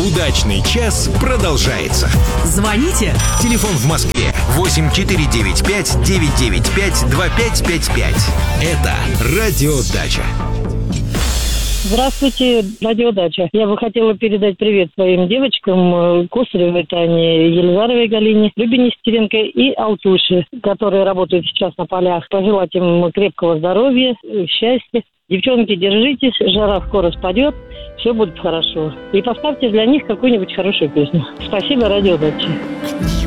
Удачный час продолжается. Звоните. Телефон в Москве 8495-995-2555. Это радиодача. Здравствуйте, радиодача. Я бы хотела передать привет своим девочкам Косаревой Тане, Елизаровой Галине, Любе Нестеренко и Алтуше, которые работают сейчас на полях. Пожелать им крепкого здоровья, счастья. Девчонки, держитесь, жара скоро спадет, все будет хорошо. И поставьте для них какую-нибудь хорошую песню. Спасибо, радиодача.